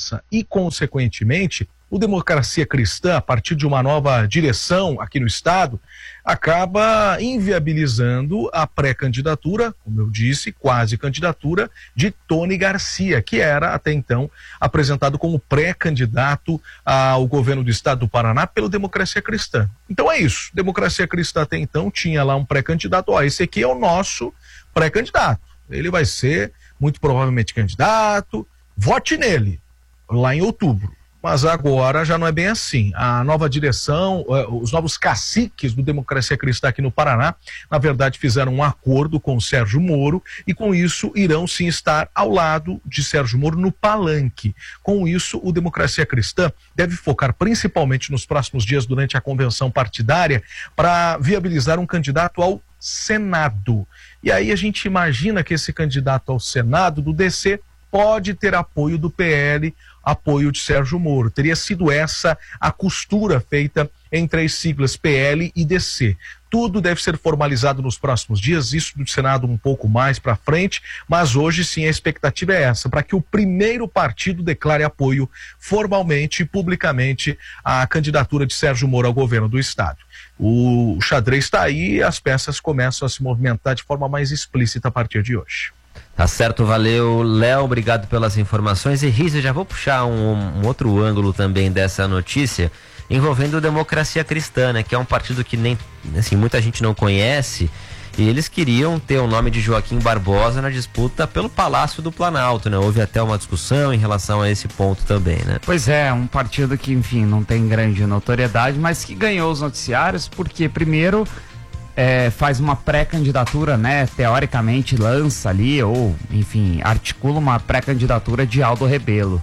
essa e, consequentemente, o Democracia Cristã, a partir de uma nova direção aqui no estado, acaba inviabilizando a pré-candidatura, como eu disse, quase candidatura, de Tony Garcia, que era até então apresentado como pré-candidato ao governo do estado do Paraná pelo Democracia Cristã. Então é isso, Democracia Cristã até então tinha lá um pré-candidato, esse aqui é o nosso pré-candidato, ele vai ser muito provavelmente candidato, vote nele, lá em outubro. Mas agora já não é bem assim. A nova direção, os novos caciques do Democracia Cristã aqui no Paraná, na verdade fizeram um acordo com o Sérgio Moro e com isso irão sim estar ao lado de Sérgio Moro no palanque. Com isso, o Democracia Cristã deve focar principalmente nos próximos dias durante a convenção partidária para viabilizar um candidato ao Senado. E aí a gente imagina que esse candidato ao Senado do DC pode ter apoio do PL, apoio de Sérgio Moro. Teria sido essa a costura feita entre as siglas PL e DC. Tudo deve ser formalizado nos próximos dias, isso do Senado um pouco mais para frente, mas hoje sim a expectativa é essa, para que o primeiro partido declare apoio formalmente e publicamente à candidatura de Sérgio Moro ao governo do estado. O xadrez está aí e as peças começam a se movimentar de forma mais explícita a partir de hoje. Tá certo, valeu, Léo, obrigado pelas informações. E Riz, eu já vou puxar um outro ângulo também dessa notícia, envolvendo a Democracia Cristã, né, que é um partido que nem, assim, muita gente não conhece, e eles queriam ter o nome de Joaquim Barbosa na disputa pelo Palácio do Planalto, né? Houve até uma discussão em relação a esse ponto também, né? Pois é, um partido que, enfim, não tem grande notoriedade, mas que ganhou os noticiários porque, primeiro, faz uma pré-candidatura, né? Teoricamente lança ali, ou, enfim, articula uma pré-candidatura de Aldo Rebelo,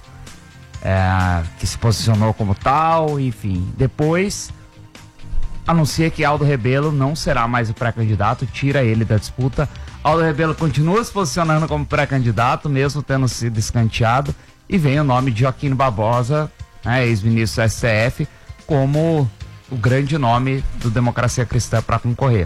que se posicionou como tal, enfim. Depois anuncia que Aldo Rebelo não será mais o pré-candidato, tira ele da disputa. Aldo Rebelo continua se posicionando como pré-candidato, mesmo tendo sido escanteado, e vem o nome de Joaquim Barbosa, né, ex-ministro do STF, como o grande nome do Democracia Cristã para concorrer.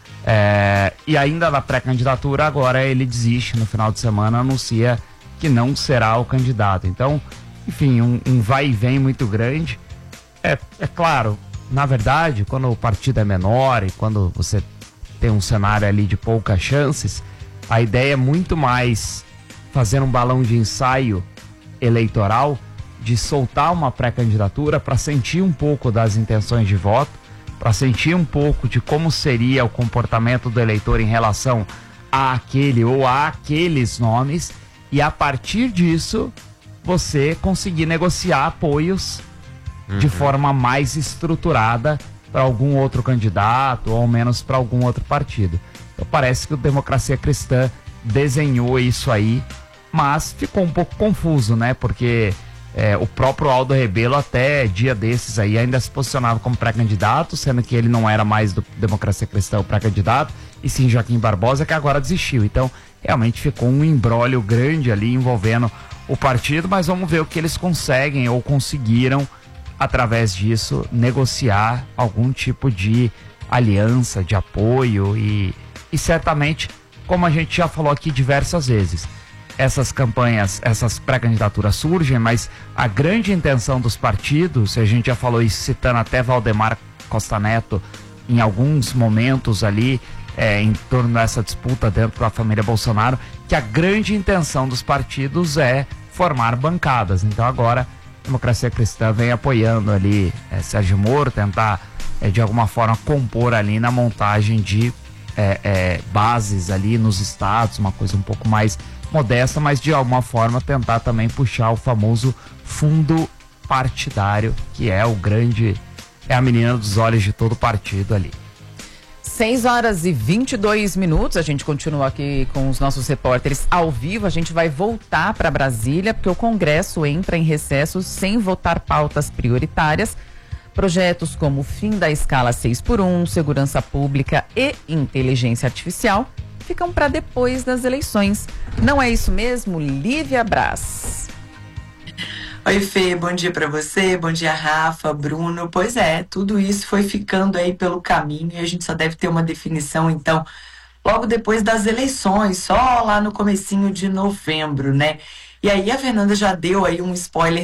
E ainda na pré-candidatura, agora ele desiste no final de semana, anuncia que não será o candidato. Então, enfim, um vai e vem muito grande. É claro, na verdade, quando o partido é menor e quando você tem um cenário ali de poucas chances, a ideia é muito mais fazer um balão de ensaio eleitoral, de soltar uma pré-candidatura para sentir um pouco das intenções de voto, para sentir um pouco de como seria o comportamento do eleitor em relação a aquele ou a aqueles nomes, e a partir disso você conseguir negociar apoios de forma mais estruturada para algum outro candidato ou ao menos para algum outro partido. Então parece que o Democracia Cristã desenhou isso aí, mas ficou um pouco confuso, né? Porque o próprio Aldo Rebelo até dia desses aí ainda se posicionava como pré-candidato, sendo que ele não era mais do Democracia Cristã o pré-candidato, e sim Joaquim Barbosa, que agora desistiu. Então realmente ficou um imbróglio grande ali envolvendo o partido, mas vamos ver o que eles conseguem ou conseguiram através disso negociar algum tipo de aliança, de apoio e certamente, como a gente já falou aqui diversas vezes, essas campanhas, essas pré-candidaturas surgem, mas a grande intenção dos partidos, a gente já falou isso citando até Valdemar Costa Neto em alguns momentos ali, em torno dessa disputa dentro da família Bolsonaro, que a grande intenção dos partidos é formar bancadas. Então agora Democracia Cristã vem apoiando ali Sérgio Moro, tentar de alguma forma compor ali na montagem de bases ali nos estados, uma coisa um pouco mais modesta, mas de alguma forma tentar também puxar o famoso fundo partidário, que é a menina dos olhos de todo partido ali. 6h22, a gente continua aqui com os nossos repórteres ao vivo. A gente vai voltar para Brasília, porque o Congresso entra em recesso sem votar pautas prioritárias. Projetos como o fim da escala 6x1, segurança pública e inteligência artificial ficam para depois das eleições. Não é isso mesmo, Lívia Braz? Oi, Fê, bom dia para você, bom dia, Rafa, Bruno. Pois é, tudo isso foi ficando aí pelo caminho e a gente só deve ter uma definição, então, logo depois das eleições, só lá no comecinho de novembro, né? E aí a Fernanda já deu aí um spoiler